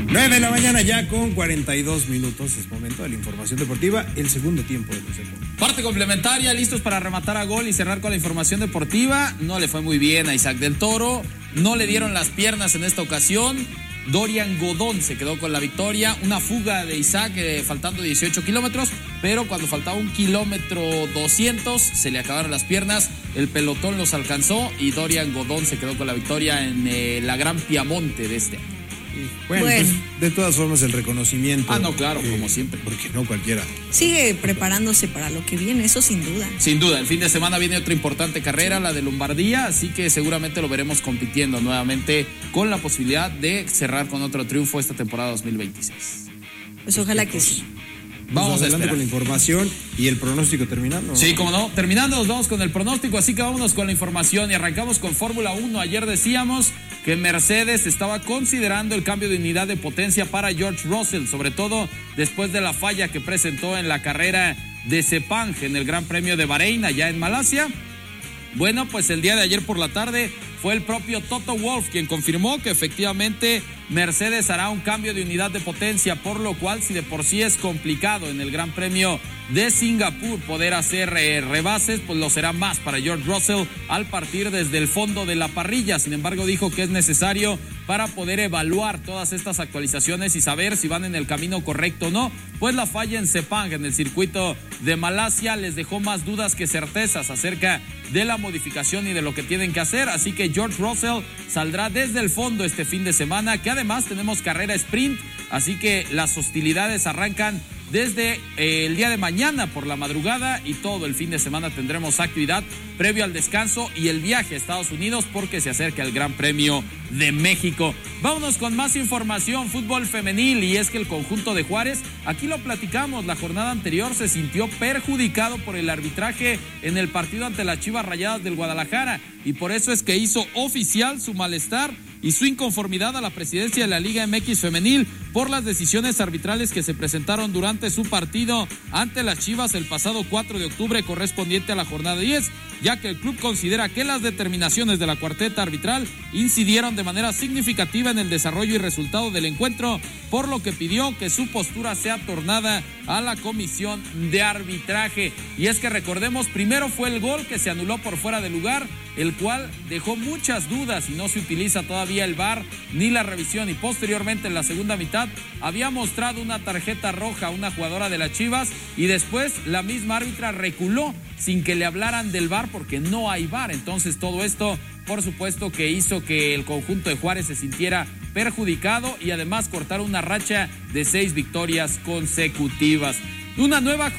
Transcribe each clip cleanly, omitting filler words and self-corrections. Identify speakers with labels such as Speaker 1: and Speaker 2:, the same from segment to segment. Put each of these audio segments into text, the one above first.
Speaker 1: 9 de la mañana ya con 42 minutos. Es momento de la información deportiva, el segundo tiempo de José.
Speaker 2: Parte complementaria, listos para rematar a gol y cerrar con la información deportiva. No le fue muy bien a Isaac del Toro, no le dieron las piernas en esta ocasión. Dorian Godón se quedó con la victoria, una fuga de Isaac faltando 18 kilómetros, pero cuando faltaba 1 kilómetro 200 se le acabaron las piernas, el pelotón los alcanzó y Dorian Godón se quedó con la victoria en la Gran Piamonte de este año.
Speaker 1: Bueno. Pues, de todas formas el reconocimiento.
Speaker 2: No, claro, como siempre.
Speaker 1: Porque no cualquiera.
Speaker 3: Sigue preparándose para lo que viene, eso sin duda.
Speaker 2: Sin duda, el fin de semana viene otra importante carrera, la de Lombardía, así que seguramente lo veremos compitiendo nuevamente con la posibilidad de cerrar con otro triunfo esta temporada 2026.
Speaker 3: Pues ojalá que sí.
Speaker 1: Vamos adelante con la información y el pronóstico terminando, ¿no?
Speaker 2: Sí, cómo no. Terminando, nos vamos con el pronóstico, así que vámonos con la información y arrancamos con Fórmula 1. Ayer decíamos que Mercedes estaba considerando el cambio de unidad de potencia para George Russell, sobre todo después de la falla que presentó en la carrera de Sepang en el Gran Premio de Bahrein, allá en Malasia. Bueno, pues el día de ayer por la tarde fue el propio Toto Wolff quien confirmó que efectivamente Mercedes hará un cambio de unidad de potencia, por lo cual si de por sí es complicado en el Gran Premio de Singapur poder hacer rebases, pues lo será más para George Russell al partir desde el fondo de la parrilla. Sin embargo, dijo que es necesario para poder evaluar todas estas actualizaciones y saber si van en el camino correcto o no, pues la falla en Sepang, en el circuito de Malasia, les dejó más dudas que certezas acerca de la modificación y de lo que tienen que hacer, así que George Russell saldrá desde el fondo este fin de semana, que además tenemos carrera sprint, así que las hostilidades arrancan desde el día de mañana por la madrugada y todo el fin de semana tendremos actividad previo al descanso y el viaje a Estados Unidos porque se acerca el Gran Premio de México. Vámonos con más información, fútbol femenil, y es que el conjunto de Juárez, aquí lo platicamos, la jornada anterior se sintió perjudicado por el arbitraje en el partido ante las Chivas Rayadas del Guadalajara y por eso es que hizo oficial su malestar y su inconformidad a la presidencia de la Liga MX Femenil por las decisiones arbitrales que se presentaron durante su partido ante las Chivas el pasado 4 de octubre correspondiente a la jornada 10, ya que el club considera que las determinaciones de la cuarteta arbitral incidieron de manera significativa en el desarrollo y resultado del encuentro, por lo que pidió que su postura sea tornada a la comisión de arbitraje. Y es que recordemos, primero fue el gol que se anuló por fuera de lugar, el cual dejó muchas dudas y no se utiliza todavía el VAR ni la revisión, y posteriormente en la segunda mitad había mostrado una tarjeta roja a una jugadora de las Chivas y después la misma árbitra reculó sin que le hablaran del VAR porque no hay VAR. Entonces todo esto por supuesto que hizo que el conjunto de Juárez se sintiera perjudicado y además cortar una racha de 6 victorias consecutivas. Una nueva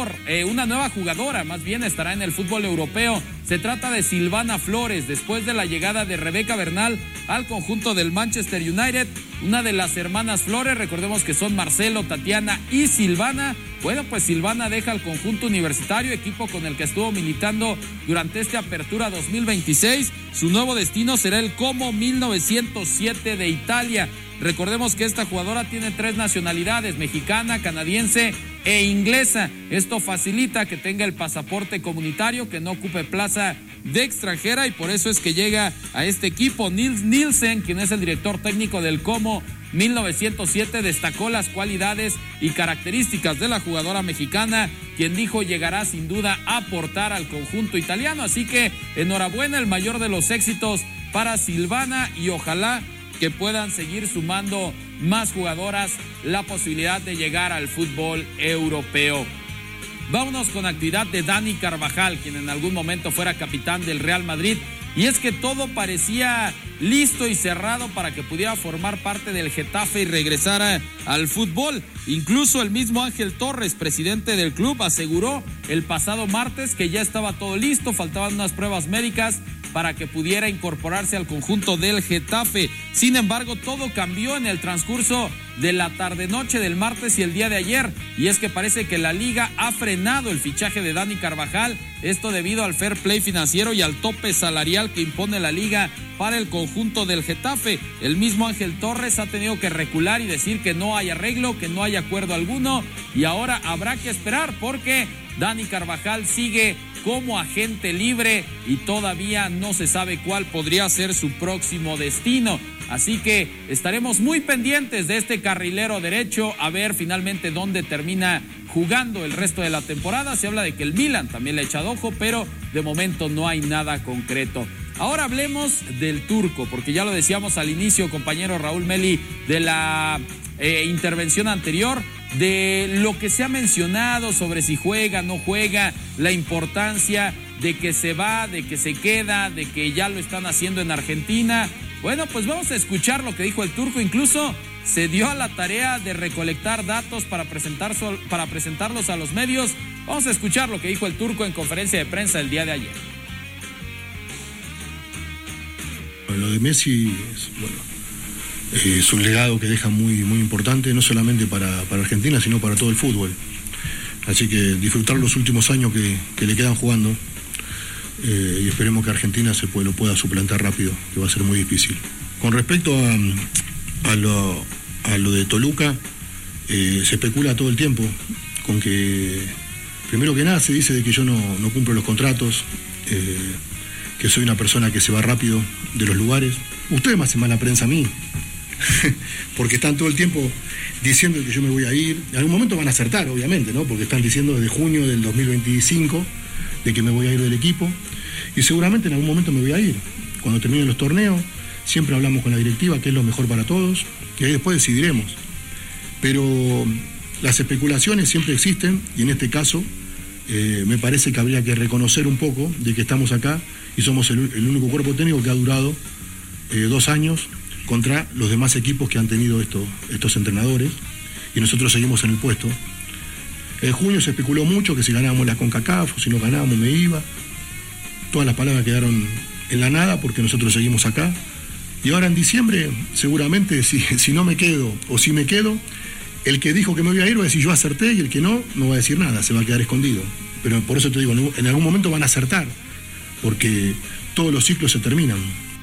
Speaker 2: jugadora más bien estará en el fútbol europeo. Se trata de Silvana Flores, después de la llegada de Rebeca Bernal al conjunto del Manchester United. Una de las hermanas Flores, recordemos que son Marcelo, Tatiana y Silvana. Bueno, pues Silvana deja al conjunto universitario, equipo con el que estuvo militando durante esta apertura 2026. Su nuevo destino será el Como 1907 de Italia. Recordemos que esta jugadora tiene 3 nacionalidades, mexicana, canadiense e inglesa. Esto facilita que tenga el pasaporte comunitario, que no ocupe plaza de extranjera, y por eso es que llega a este equipo. Nils Nielsen, quien es el director técnico del Como 1907, destacó las cualidades y características de la jugadora mexicana, quien dijo llegará sin duda a aportar al conjunto italiano. Así que enhorabuena, el mayor de los éxitos para Silvana, y ojalá que puedan seguir sumando más jugadoras la posibilidad de llegar al fútbol europeo. Vámonos con actividad de Dani Carvajal, quien en algún momento fuera capitán del Real Madrid, y es que todo parecía listo y cerrado para que pudiera formar parte del Getafe y regresara al fútbol. Incluso el mismo Ángel Torres, presidente del club, aseguró el pasado martes que ya estaba todo listo, faltaban unas pruebas médicas para que pudiera incorporarse al conjunto del Getafe. Sin embargo, todo cambió en el transcurso de la tarde-noche del martes y el día de ayer, y es que parece que la liga ha frenado el fichaje de Dani Carvajal, esto debido al fair play financiero y al tope salarial que impone la liga para el conjunto del Getafe. El mismo Ángel Torres ha tenido que recular y decir que no hay arreglo, que no hay acuerdo alguno, y ahora habrá que esperar porque Dani Carvajal sigue como agente libre y todavía no se sabe cuál podría ser su próximo destino. Así que estaremos muy pendientes de este carrilero derecho, a ver finalmente dónde termina jugando el resto de la temporada. Se habla de que el Milan también le ha echado ojo, pero de momento no hay nada concreto. Ahora hablemos del turco, porque ya lo decíamos al inicio, compañero Raúl Meli, de la intervención anterior, de lo que se ha mencionado sobre si juega, no juega, la importancia de que se va, de que se queda, de que ya lo están haciendo en Argentina. Bueno, pues vamos a escuchar lo que dijo el turco. Incluso se dio a la tarea de recolectar datos para presentarlos a los medios. Vamos a escuchar lo que dijo el turco en conferencia de prensa el día de ayer.
Speaker 4: Lo de Messi es un legado que deja muy, muy importante, no solamente para Argentina, sino para todo el fútbol. Así que disfrutar los últimos años que le quedan jugando, y esperemos que Argentina lo pueda suplantar rápido, que va a ser muy difícil. Con respecto a lo de Toluca, se especula todo el tiempo con que, primero que nada, se dice de que yo no cumplo los contratos, que soy una persona que se va rápido de los lugares. Ustedes me hacen mala prensa a mí, porque están todo el tiempo diciendo que yo me voy a ir. En algún momento van a acertar, obviamente, ¿no? Porque están diciendo desde junio del 2025 de que me voy a ir del equipo, y seguramente en algún momento me voy a ir. Cuando terminen los torneos, siempre hablamos con la directiva qué es lo mejor para todos, y ahí después decidiremos. Pero las especulaciones siempre existen, y en este caso me parece que habría que reconocer un poco de que estamos acá y somos el único cuerpo técnico que ha durado 2 años contra los demás equipos que han tenido estos entrenadores, y nosotros seguimos en el puesto. En junio se especuló mucho que si ganábamos la CONCACAF o si no ganábamos me iba. Todas las palabras quedaron en la nada porque nosotros seguimos acá. Y ahora en diciembre, seguramente, si no me quedo o si me quedo, el que dijo que me voy a ir va a decir yo acerté, y el que no va a decir nada, se va a quedar escondido. Pero por eso te digo, en algún momento van a acertar, porque todos los ciclos se terminan.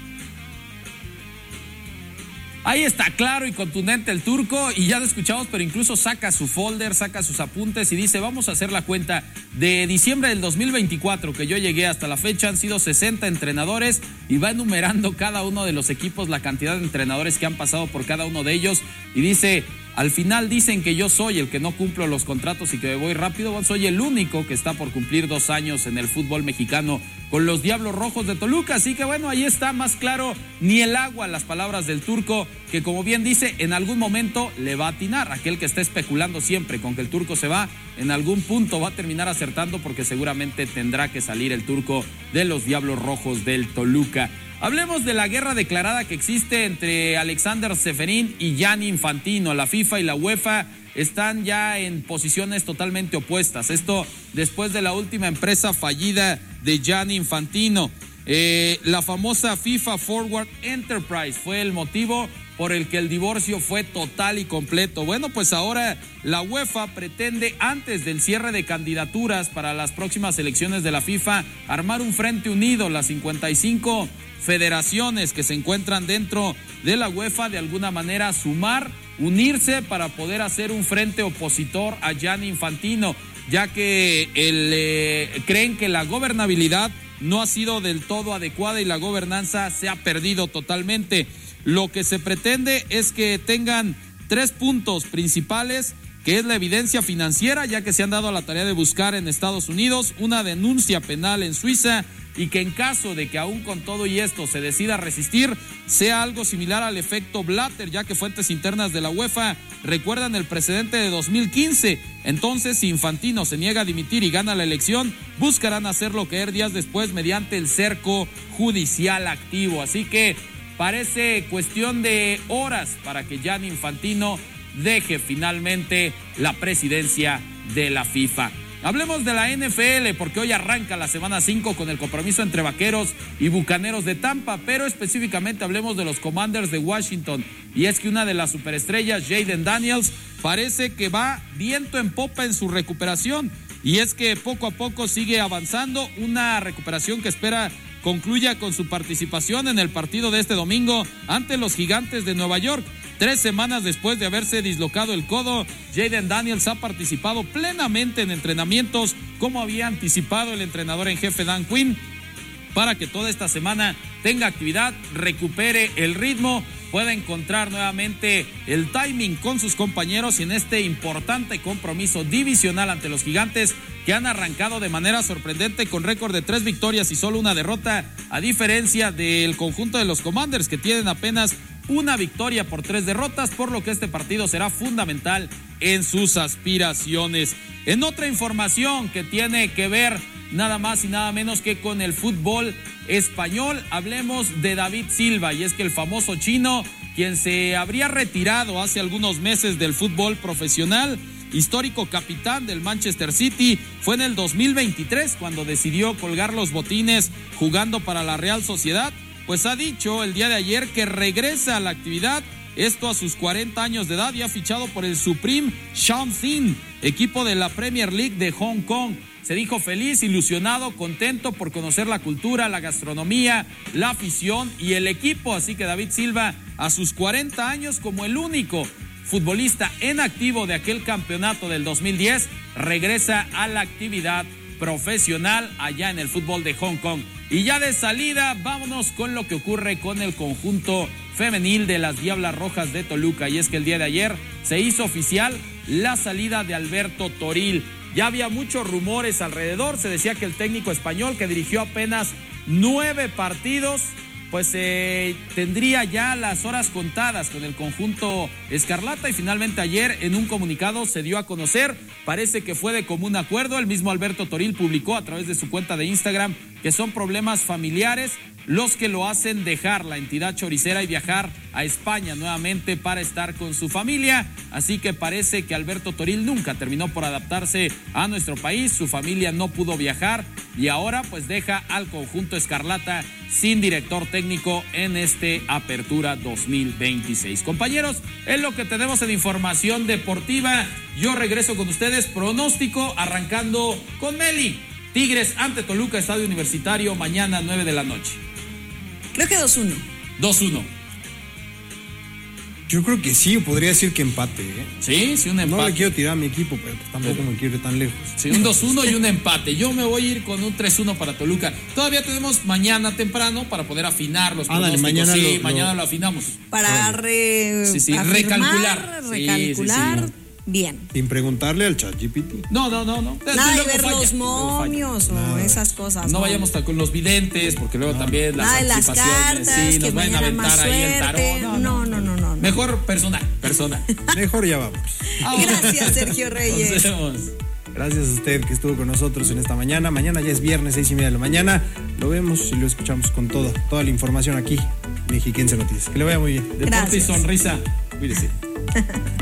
Speaker 2: Ahí está claro y contundente el turco, y ya lo escuchamos, pero incluso saca su folder, saca sus apuntes y dice: vamos a hacer la cuenta de diciembre del 2024, que yo llegué hasta la fecha, han sido 60 entrenadores, y va enumerando cada uno de los equipos, la cantidad de entrenadores que han pasado por cada uno de ellos, y dice: al final dicen que yo soy el que no cumplo los contratos y que me voy rápido. Soy el único que está por cumplir 2 años en el fútbol mexicano con los Diablos Rojos de Toluca. Así que bueno, ahí está más claro ni el agua las palabras del turco, que como bien dice, en algún momento le va a atinar. Aquel que está especulando siempre con que el turco se va, en algún punto va a terminar acertando, porque seguramente tendrá que salir el turco de los Diablos Rojos del Toluca. Hablemos de la guerra declarada que existe entre Alexander Ceferín y Gianni Infantino. La FIFA y la UEFA están ya en posiciones totalmente opuestas. Esto después de la última empresa fallida de Gianni Infantino. La famosa FIFA Forward Enterprise fue el motivo por el que el divorcio fue total y completo. Bueno, pues ahora la UEFA pretende, antes del cierre de candidaturas para las próximas elecciones de la FIFA, armar un frente unido. Las 55 federaciones que se encuentran dentro de la UEFA, de alguna manera unirse para poder hacer un frente opositor a Gianni Infantino, ya que creen que la gobernabilidad no ha sido del todo adecuada y la gobernanza se ha perdido totalmente. Lo que se pretende es que tengan 3 puntos principales, que es la evidencia financiera, ya que se han dado a la tarea de buscar en Estados Unidos una denuncia penal en Suiza, y que en caso de que aún con todo y esto se decida resistir, sea algo similar al efecto Blatter, ya que fuentes internas de la UEFA recuerdan el precedente de 2015. Entonces, si Infantino se niega a dimitir y gana la elección, buscarán hacerlo caer días después mediante el cerco judicial activo. Así que parece cuestión de horas para que Gianni Infantino deje finalmente la presidencia de la FIFA. Hablemos de la NFL, porque hoy arranca la semana 5 con el compromiso entre Vaqueros y Bucaneros de Tampa, pero específicamente hablemos de los Commanders de Washington. Y es que una de las superestrellas, Jayden Daniels, parece que va viento en popa en su recuperación, y es que poco a poco sigue avanzando, una recuperación que espera concluya con su participación en el partido de este domingo ante los Gigantes de Nueva York. 3 semanas después de haberse dislocado el codo, Jayden Daniels ha participado plenamente en entrenamientos, como había anticipado el entrenador en jefe Dan Quinn, para que toda esta semana tenga actividad, recupere el ritmo pueda encontrar nuevamente el timing con sus compañeros y en este importante compromiso divisional ante los Gigantes, que han arrancado de manera sorprendente con récord de 3 victorias y solo una derrota, a diferencia del conjunto de los Commanders, que tienen apenas una victoria por 3 derrotas, por lo que este partido será fundamental en sus aspiraciones. En otra información que tiene que ver nada más y nada menos que con el fútbol español, hablemos de David Silva, y es que el famoso chino, quien se habría retirado hace algunos meses del fútbol profesional, histórico capitán del Manchester City, fue en el 2023 cuando decidió colgar los botines jugando para la Real Sociedad, pues ha dicho el día de ayer que regresa a la actividad, esto a sus 40 años de edad, y ha fichado por el Supreme Shanxi, equipo de la Premier League de Hong Kong. Se dijo feliz, ilusionado, contento por conocer la cultura, la gastronomía, la afición y el equipo. Así que David Silva, a sus 40 años, como el único futbolista en activo de aquel campeonato del 2010, regresa a la actividad profesional allá en el fútbol de Hong Kong. Y ya de salida, vámonos con lo que ocurre con el conjunto femenil de las Diablas Rojas de Toluca. Y es que el día de ayer se hizo oficial la salida de Alberto Toril. Ya había muchos rumores alrededor, se decía que el técnico español, que dirigió apenas 9 partidos, pues tendría ya las horas contadas con el conjunto escarlata, y finalmente ayer en un comunicado se dio a conocer, parece que fue de común acuerdo. El mismo Alberto Toril publicó a través de su cuenta de Instagram que son problemas familiares los que lo hacen dejar la entidad choricera y viajar a España nuevamente para estar con su familia. Así que parece que Alberto Toril nunca terminó por adaptarse a nuestro país, su familia no pudo viajar y ahora pues deja al conjunto escarlata sin director técnico en este Apertura 2026. Compañeros, es lo que tenemos en información deportiva. Yo regreso con ustedes, pronóstico arrancando con Meli. Tigres ante Toluca, Estadio Universitario, mañana 9 de la noche.
Speaker 3: Creo que 2-1.
Speaker 2: 2-1.
Speaker 1: Yo creo que sí, podría decir que empate.
Speaker 2: Sí, un empate.
Speaker 1: No le quiero tirar a mi equipo, pero tampoco me quiero ir tan lejos.
Speaker 2: Sí, un 2-1 y un empate. Yo me voy a ir con un 3-1 para Toluca. Todavía tenemos mañana temprano para poder afinar los pronósticos. Mañana lo afinamos.
Speaker 3: Para recalcular.
Speaker 2: Sí.
Speaker 3: Bien.
Speaker 1: Sin preguntarle al ChatGPT.
Speaker 2: No.
Speaker 3: Nada de ver los momios o esas cosas.
Speaker 2: No vayamos con los videntes, porque luego también las anticipaciones.
Speaker 3: Las cartas,
Speaker 2: nos vayan a aventar ahí el tarot.
Speaker 3: No.
Speaker 2: Mejor persona.
Speaker 1: Mejor ya vamos.
Speaker 3: Gracias, Sergio Reyes.
Speaker 2: Nos vemos.
Speaker 1: Gracias a usted que estuvo con nosotros en esta mañana. Mañana ya es viernes, 6:30 de la mañana. Lo vemos y lo escuchamos con toda la información aquí. Mexiquense Noticias. Que le vaya muy bien.
Speaker 2: Deporte y sonrisa. Cuídese.